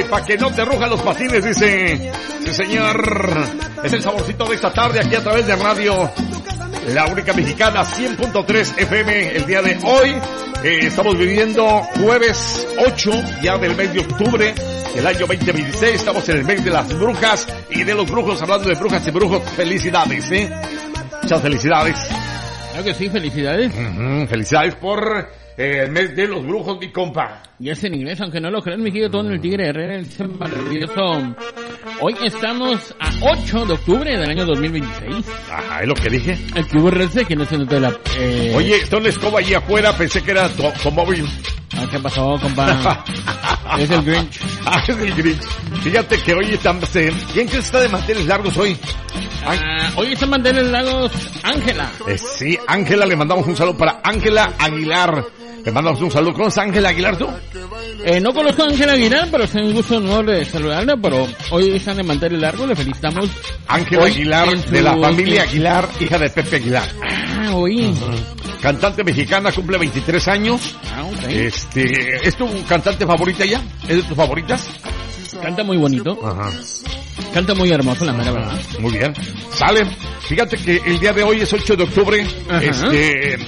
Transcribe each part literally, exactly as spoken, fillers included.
para que no te rujan los patines, dice. Sí, señor. Es el saborcito de esta tarde aquí a través de Radio La Única Mexicana, cien punto tres F M. El día de hoy eh, estamos viviendo jueves ocho ya del mes de octubre del año veinte veintiséis. Estamos en el mes de las brujas y de los brujos. Hablando de brujas y brujos, felicidades, ¿eh? Muchas felicidades. Claro que sí, felicidades. Uh-huh. Felicidades por eh, el mes de los brujos, mi compa. Y es en inglés, aunque no lo crean, mi querido Tony el Tigre Herrera, es maravilloso. Hoy estamos a ocho de octubre del año dos mil veintiséis. Ajá, es lo que dije. El que hubo R C, que no se notó la... Eh... Oye, está una escoba allí afuera, pensé que era tu automóvil. ¿Qué pasó, compa? Es el Grinch. Ah, es el Grinch. Fíjate que hoy estamos... ¿Quién crees que está de manteles largos hoy? Ah, hoy está de manteles largos Ángela. Eh, sí, Ángela, le mandamos un saludo para Ángela Aguilar. Le mandamos un saludo. ¿Conoces a Ángela Aguilar tú? Eh, no conozco a Ángela Aguilar, pero es un gusto no de saludarla, pero hoy están de manteles largos, le felicitamos. Ángela Aguilar, su... de la familia Aguilar, hija de Pepe Aguilar. Ah, hoy. Uh-huh. Cantante mexicana, cumple veintitrés años. Ah, okay. Este, ¿es tu cantante favorita ya? ¿Es de tus favoritas? Canta muy bonito. Ajá. Canta muy hermoso, la mera verdad. Muy bien. Sale. Fíjate que el día de hoy es ocho de octubre. Ajá. Este,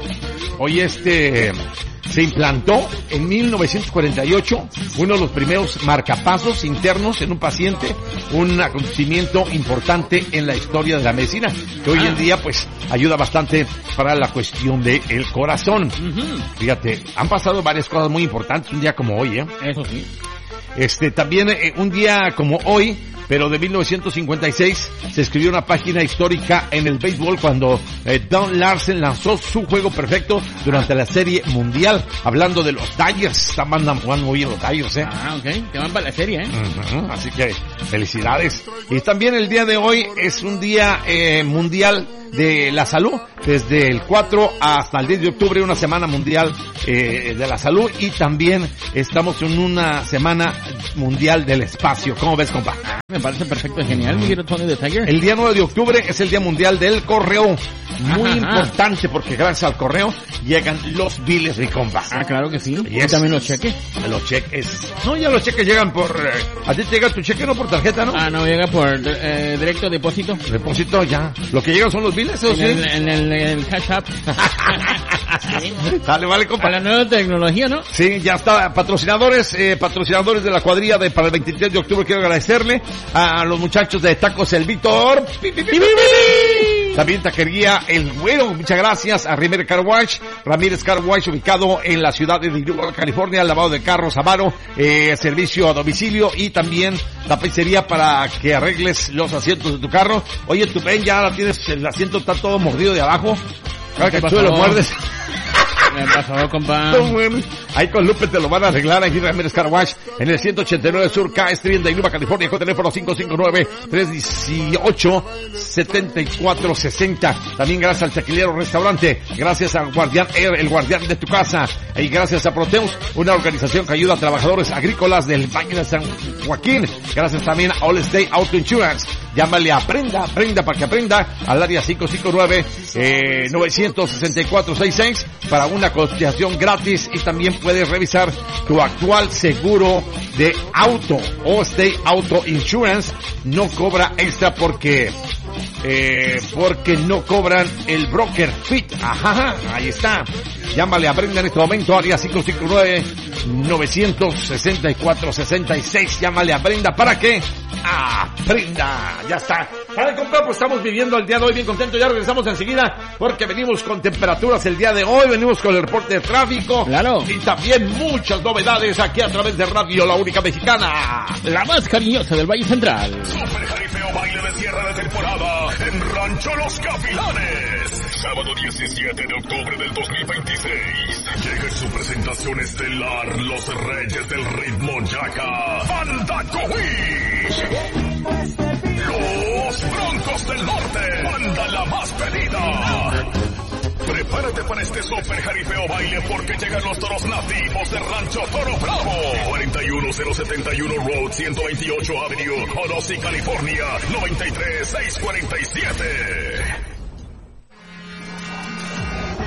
hoy este, se implantó en mil novecientos cuarenta y ocho uno de los primeros marcapasos internos en un paciente, un acontecimiento importante en la historia de la medicina, que hoy ah. en día pues ayuda bastante para la cuestión del corazón. Uh-huh. Fíjate, han pasado varias cosas muy importantes un día como hoy, ¿eh? Eso sí. Este, también eh, un día como hoy, pero de mil novecientos cincuenta y seis, se escribió una página histórica en el béisbol cuando eh, Don Larsen lanzó su juego perfecto durante la Serie Mundial, hablando de los Dodgers. Están jugando muy bien los Dodgers, ¿eh? Ah, ok, que van para la serie, ¿eh? Uh-huh. Así que, felicidades. Y también el día de hoy es un día eh, mundial de la salud, desde el cuatro hasta el diez de octubre, una semana mundial eh, de la salud, y también estamos en una semana mundial del espacio. ¿Cómo ves, compa? Me parece perfecto, genial, mi querido Tony the Tiger. El día nueve de octubre es el día mundial del correo. Muy ajá, importante porque gracias al correo llegan los biles, mi compa. Ah, claro que sí. Y, y también los cheques. Los cheques. No, ya los cheques llegan por... Eh, a ti te llega tu cheque, no por tarjeta, ¿no? Ah, no, llega por eh, directo depósito. Depósito, ya. Lo que llegan son los biles, ¿o en sí? El, en el, el cash app. Dale, vale, compa. A la nueva tecnología, ¿no? Sí, ya está. Patrocinadores, eh, patrocinadores de la cuadrilla de para el veintitrés de octubre, quiero agradecerle a los muchachos de Tacos El Víctor. ¡Pi, pi, pi, pi, pi! También Taquería El Güero, muchas gracias a Ramírez Car Wash, Ramírez Car Wash, ubicado en la ciudad de Inglewood, California, lavado de carros, Amaro, eh, servicio a domicilio y también tapicería para que arregles los asientos de tu carro. Oye, tu ven, ya la tienes, el asiento está todo mordido de abajo. Cada que tú lo muerdes. Me pasó, compa. Ahí con Lupe te lo van a arreglar. Aquí Ramírez Car Wash en el ciento ochenta y nueve Sur K Street de Innova, California, con teléfono cinco cinco nueve, tres uno ocho, siete cuatro seis cero. También gracias al Tequilero Restaurante, gracias a Guardián Air, el guardián de tu casa, y gracias a Proteus, una organización que ayuda a trabajadores agrícolas del Valle de San Joaquín. Gracias también a All State Auto Insurance. Llámale a Prenda, Prenda para que aprenda al área cinco cinco nueve, nueve seis cuatro seis seis para una cotización gratis, y también puedes revisar tu actual seguro de auto. All State Auto Insurance no cobra extra porque eh, porque no cobran el broker fit. Ajá, ahí está. Llámale a Brenda en este momento, área cinco cinco nueve, nueve seis cuatro seis seis. Llámale a Brenda para que aprenda. Ya está. Vale, compa, pues estamos viviendo el día de hoy bien contentos. Ya regresamos enseguida porque venimos con temperaturas el día de hoy. Venimos con el reporte de tráfico. Claro. Y también muchas novedades aquí a través de Radio La Única Mexicana, la más cariñosa del Valle Central. Super jaripeo baile de cierre de temporada en Rancho Los Gavilanes. Sábado diecisiete de octubre del dos mil veintiséis. Llega en su presentación estelar los Reyes del Ritmo Yaca, Banda Cowish. Los Broncos del Norte, banda la más pedida. Prepárate para este super jaripeo baile porque llegan los toros nativos de Rancho Toro Bravo. cuarenta y uno mil setenta y uno Road, ciento veintiocho Avenue, Honolulu, California, noventa y tres mil seiscientos cuarenta y siete.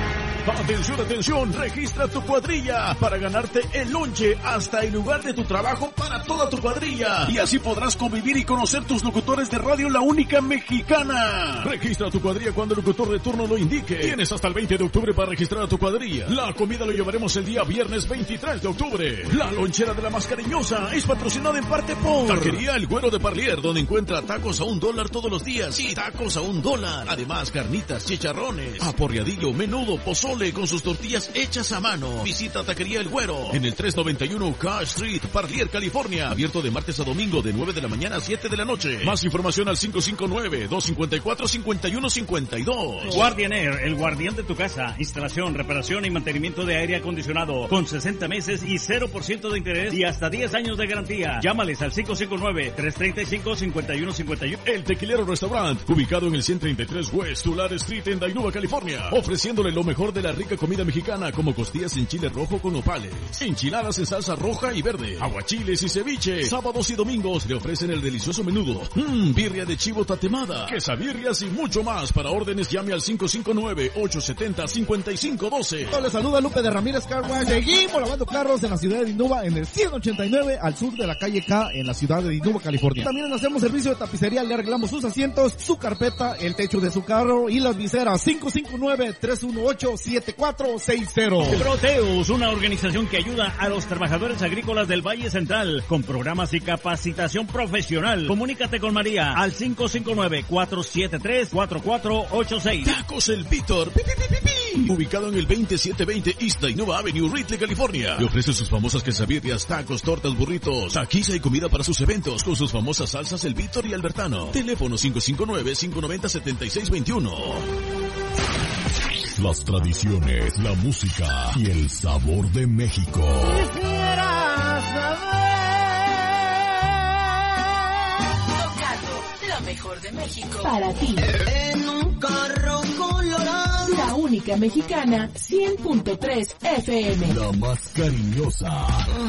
Atención, atención, registra tu cuadrilla para ganarte el lonche hasta el lugar de tu trabajo para toda tu cuadrilla. Y así podrás convivir y conocer tus locutores de radio La Única Mexicana. Registra tu cuadrilla cuando el locutor de turno lo indique. Tienes hasta el veinte de octubre para registrar a tu cuadrilla. La comida lo llevaremos el día viernes veintitrés de octubre. La lonchera de la más cariñosa es patrocinada en parte por Taquería El Güero de Parlier, donde encuentra tacos a un dólar todos los días. Y tacos a un dólar. Además, carnitas, chicharrones, aporreadillo, menudo, pozole con sus tortillas hechas a mano. Visita Taquería El Güero en el trescientos noventa y uno Cash Street, Parlier, California. Abierto de martes a domingo de nueve de la mañana a siete de la noche. Más información al cinco cinco nueve, dos cinco cuatro, cinco uno cinco dos. Guardian Air, el guardián de tu casa. Instalación, reparación y mantenimiento de aire acondicionado con sesenta meses y cero por ciento de interés y hasta diez años de garantía. Llámales al cinco cinco nueve, tres tres cinco, cinco uno cinco uno. El Tequilero Restaurant, ubicado en el ciento treinta y tres West Tulare Street en Dainuba, California, ofreciéndole lo mejor de la rica comida mexicana como costillas en chile rojo con nopales, enchiladas en salsa roja y verde, aguachiles y ceviche. Sábados y domingos le ofrecen el delicioso menudo, mmm, birria de chivo tatemada, quesabirrias y mucho más. Para órdenes llame al cinco cinco nueve, ocho siete cero, cinco cinco uno dos. Les saluda Lupe de Ramírez Car Wash. Seguimos lavando carros en la ciudad de Dinuba, en el ciento ochenta y nueve al sur de la calle K, en la ciudad de Dinuba, California. También hacemos servicio de tapicería, le arreglamos sus asientos, su carpeta, el techo de su carro y las viseras. Cinco cinco nueve, tres uno ocho, siete cuatro seis cero. Proteus, una organización que ayuda a los trabajadores agrícolas del Valle Central con programas y capacitación profesional. Comunícate con María al cinco cinco nueve, cuatro siete tres, cuatro cuatro ocho seis. Tacos El Víctor, pi, pi, pi, pi, pi. Ubicado en el veintisiete veinte East Dainuba Avenue, Ridley, California. Le ofrece sus famosas quesabirrias, tacos, tortas, burritos, taquiza y comida para sus eventos con sus famosas salsas El Víctor y Albertano. Teléfono cinco cinco nueve, cinco nueve cero, siete seis dos uno. Las tradiciones, la música y el sabor de México. Quisiera saber. Tocando lo mejor de México para ti. En un carro colorado. La Única Mexicana, cien punto tres F M. La más cariñosa.